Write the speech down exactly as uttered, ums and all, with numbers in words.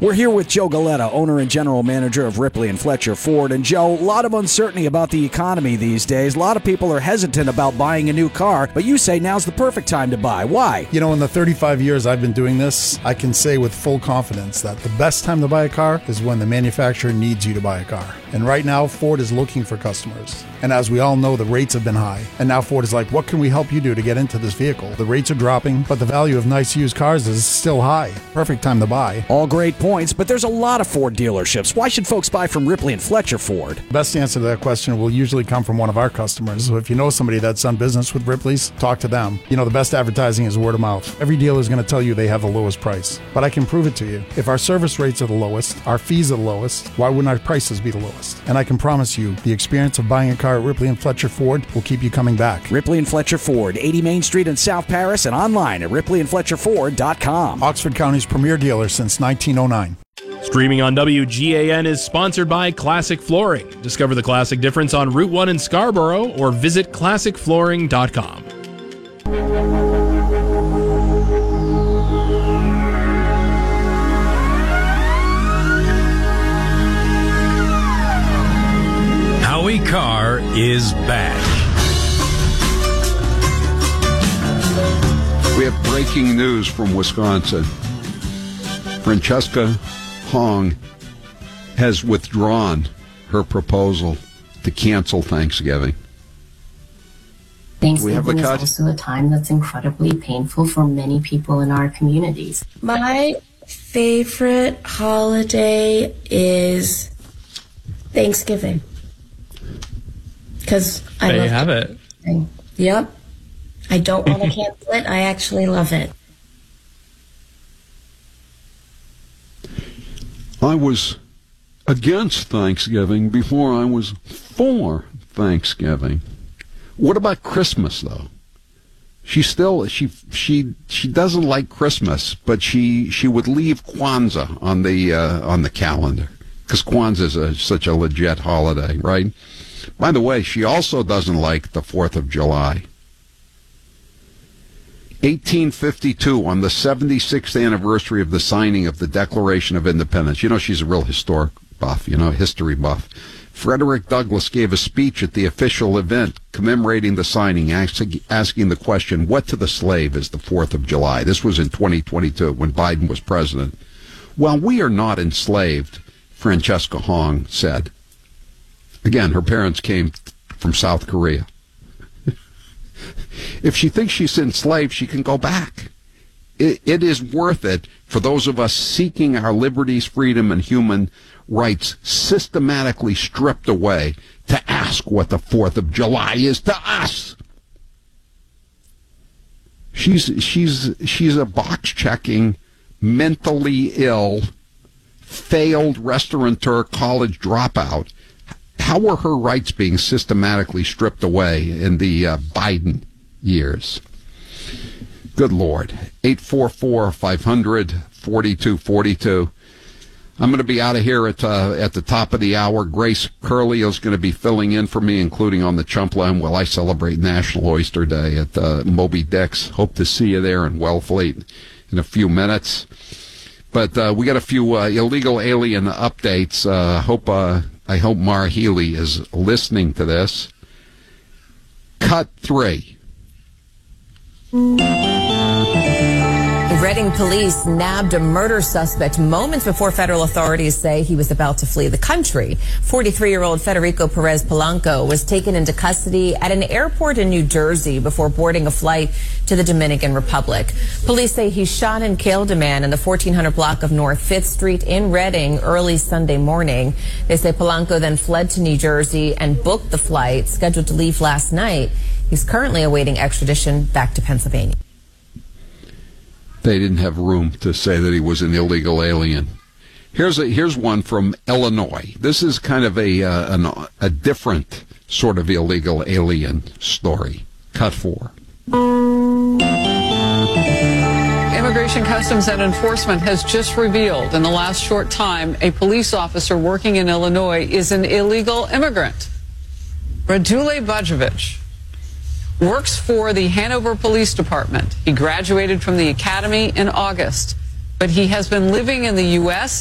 We're here with Joe Galetta, owner and general manager of Ripley and Fletcher Ford. And Joe, a lot of uncertainty about the economy these days. A lot of people are hesitant about buying a new car, but you say now's the perfect time to buy. Why? You know, in the thirty-five years I've been doing this, I can say with full confidence that the best time to buy a car is when the manufacturer needs you to buy a car. And right now, Ford is looking for customers. And as we all know, the rates have been high. And now Ford is like, what can we help you do to get into this vehicle? The rates are dropping, but the value of nice used cars is still high. Perfect time to buy. All great points, but there's a lot of Ford dealerships. Why should folks buy from Ripley and Fletcher Ford? The best answer to that question will usually come from one of our customers. So if you know somebody that's done business with Ripley's, talk to them. You know, the best advertising is word of mouth. Every dealer is going to tell you they have the lowest price. But I can prove it to you. If our service rates are the lowest, our fees are the lowest, why wouldn't our prices be the lowest? And I can promise you, the experience of buying a car at Ripley and Fletcher Ford will keep you coming back. Ripley and Fletcher Ford, eighty Main Street in South Paris, and online at ripley and fletcher ford dot com. Oxford County's premier dealer since nineteen oh nine. Streaming on W G A N is sponsored by Classic Flooring. Discover the classic difference on Route one in Scarborough or visit classic flooring dot com. Howie Carr is back. We have breaking news from Wisconsin. Francesca Hong has withdrawn her proposal to cancel Thanksgiving. Thanksgiving is also a time that's incredibly painful for many people in our communities. My favorite holiday is Thanksgiving. Because I there love you have it. Yep. I don't want to cancel it. I actually love it. I was against Thanksgiving before I was for Thanksgiving. What about Christmas, though? She still she she she doesn't like Christmas, but she she would leave Kwanzaa on the uh, on the calendar because Kwanzaa is a, such a legit holiday, right? By the way, she also doesn't like the Fourth of July. eighteen fifty-two, on the seventy-sixth anniversary of the signing of the Declaration of Independence. You know, she's a real historic buff, you know, history buff. Frederick Douglass gave a speech at the official event commemorating the signing, asking the question, what to the slave is the Fourth of July? This was in twenty twenty-two when Biden was president. Well, we are not enslaved, Francesca Hong said. Again, her parents came from South Korea. If she thinks she's enslaved, she can go back. It, it is worth it for those of us seeking our liberties, freedom, and human rights systematically stripped away to ask what the Fourth of July is to us. She's she's she's a box-checking, mentally ill, failed restaurateur college dropout. How are her rights being systematically stripped away in the uh, Biden years? Good Lord. eight four four, five hundred, forty-two forty-two. I'm going to be out of here at uh, at the top of the hour. Grace Curley is going to be filling in for me, including on the Chump Line while I celebrate National Oyster Day at uh, Moby Dick's. Hope to see you there in Wellfleet in a few minutes. But uh, we got a few uh, illegal alien updates. Uh, hope uh, I hope Mara Healy is listening to this. Cut three. Reading police nabbed a murder suspect moments before federal authorities say he was about to flee the country. forty-three-year-old Federico Perez Polanco was taken into custody at an airport in New Jersey before boarding a flight to the Dominican Republic. Police say he shot and killed a man in the fourteen hundred block of North fifth Street in Reading early Sunday morning. They say Polanco then fled to New Jersey and booked the flight scheduled to leave last night. He's currently awaiting extradition back to Pennsylvania. They didn't have room to say that he was an illegal alien. Here's a, here's one from Illinois. This is kind of a uh, an, a different sort of illegal alien story. Cut four. Immigration, Customs, and Enforcement has just revealed in the last short time a police officer working in Illinois is an illegal immigrant. Radule Bajovic works for the Hanover Police Department. He graduated from the academy in August, but he has been living in the U S